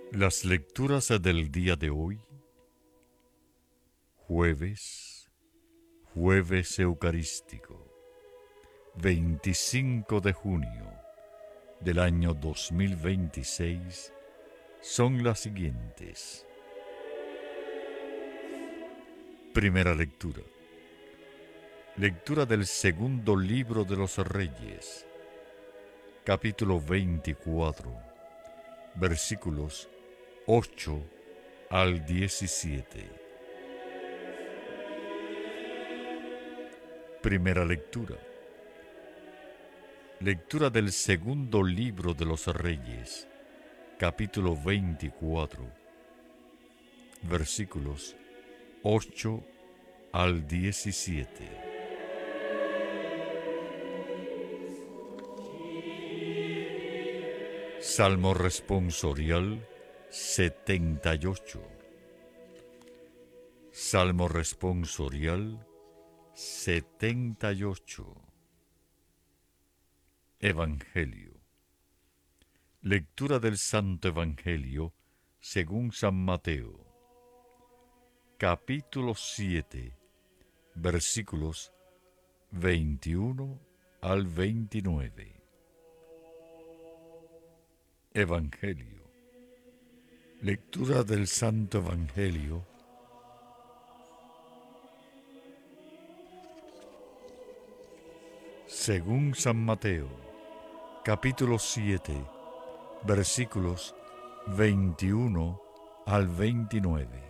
Las lecturas del día de hoy, jueves eucarístico, 25 de junio del año 2026, son las siguientes. Primera lectura. Lectura del segundo libro de los Reyes, capítulo 24, versículos 8 al 17. Primera lectura. Lectura del segundo libro de los Reyes, capítulo 24, versículos 8 al 17. Salmo responsorial 78. Salmo responsorial 78. Evangelio. Lectura del Santo Evangelio según San Mateo, capítulo 7, versículos 21 al 29. Evangelio. Lectura del Santo Evangelio según San Mateo, capítulo 7, versículos 21 al 29.